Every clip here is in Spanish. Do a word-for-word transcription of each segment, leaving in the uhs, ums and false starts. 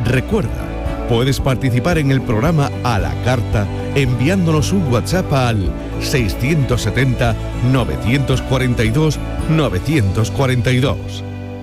Recuerda, puedes participar en el programa a la carta enviándonos un WhatsApp al seiscientos setenta, novecientos cuarenta y dos, novecientos cuarenta y dos.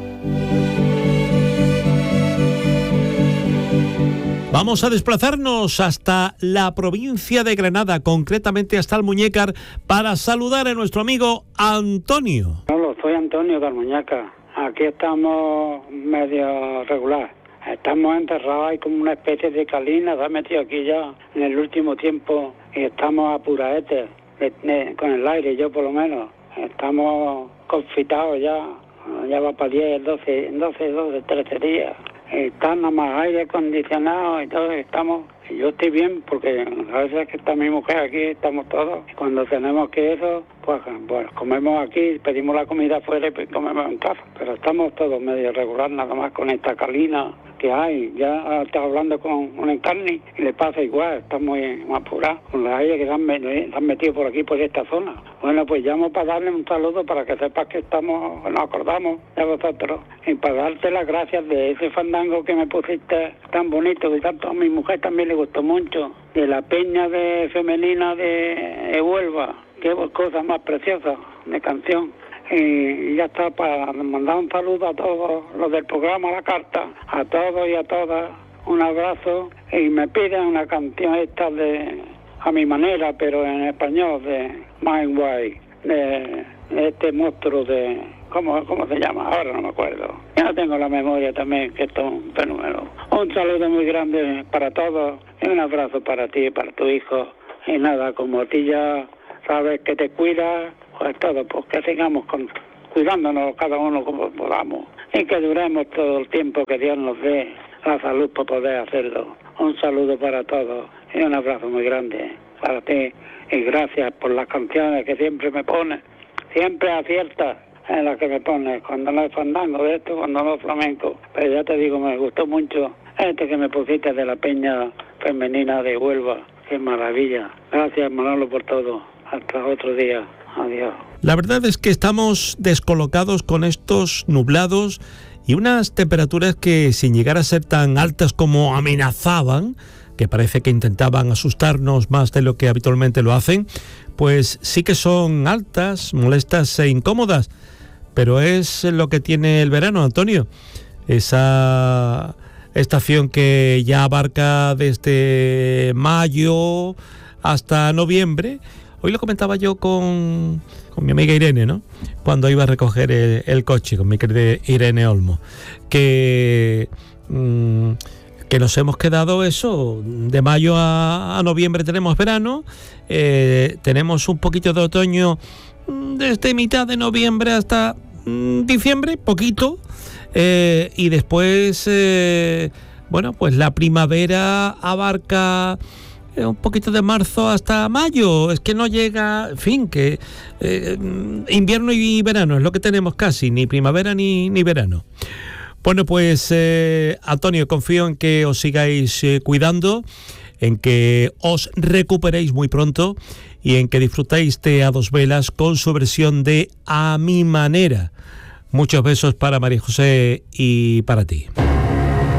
Vamos a desplazarnos hasta la provincia de Granada, concretamente hasta Almuñécar, para saludar a nuestro amigo Antonio. Hola, soy Antonio de Almuñécar. Aquí estamos medio regular. Estamos enterrados, hay como una especie de calina, se ha metido aquí ya en el último tiempo y estamos apuraetes con el aire, yo por lo menos. Estamos confitados ya, ya va para diez, doce, doce, doce, trece días. Está nada más aire acondicionado y todo, estamos, yo estoy bien porque a veces que está mi mujer aquí, estamos todos, cuando tenemos que eso, pues bueno, comemos aquí, pedimos la comida afuera y comemos en casa, pero estamos todos medio regular, nada más con esta calina que hay. Ya está hablando con un encarni y le pasa igual, está muy, muy apurado con los aires que se han, se han metido por aquí, por esta zona. Bueno, pues llamo para darle un saludo para que sepas que estamos, nos acordamos de vosotros y para darte las gracias de ese fandango que me pusiste tan bonito, que tanto a mi mujer también le gustó mucho, de la peña de femenina de, de Huelva. Qué cosa más preciosa de canción. Y ya está, para mandar un saludo a todos los del programa La Carta, a todos y a todas, un abrazo, y me piden una canción esta de a mi manera, pero en español, de Mind Way, de, de este monstruo de, ¿cómo, ¿cómo se llama? Ahora no me acuerdo. Ya no tengo la memoria también, que esto es un fenómeno. Un saludo muy grande para todos, y un abrazo para ti y para tu hijo, y nada, como a ti ya sabes que te cuidas, pues todo, pues que sigamos con, cuidándonos cada uno como podamos y que duremos todo el tiempo que Dios nos dé la salud para poder hacerlo. Un saludo para todos y un abrazo muy grande para ti y gracias por las canciones que siempre me pones, siempre aciertas en las que me pones, cuando no es fandango de esto, cuando no es flamenco, pero ya te digo, me gustó mucho este que me pusiste de la peña femenina de Huelva, qué maravilla. Gracias, Manolo, por todo. Hasta otro día. Adiós. La verdad es que estamos descolocados con estos nublados y unas temperaturas que, sin llegar a ser tan altas como amenazaban, que parece que intentaban asustarnos más de lo que habitualmente lo hacen, pues sí que son altas, molestas e incómodas, pero es lo que tiene el verano, Antonio. Esa estación que ya abarca desde mayo hasta noviembre. Hoy lo comentaba yo con, con mi amiga Irene, ¿no? Cuando iba a recoger el, el coche, con mi querida Irene Olmo, que, mmm, que nos hemos quedado eso, de mayo a, a noviembre tenemos verano, eh, tenemos un poquito de otoño desde mitad de noviembre hasta mmm, diciembre, poquito, eh, y después, eh, bueno, pues la primavera abarca un poquito de marzo hasta mayo, es que no llega, en fin, que eh, invierno y verano es lo que tenemos casi, ni primavera ni, ni verano. Bueno, pues eh, Antonio, confío en que os sigáis eh, cuidando, en que os recuperéis muy pronto y en que disfrutéis de A Dos Velas con su versión de A Mi Manera. Muchos besos para María José y para ti.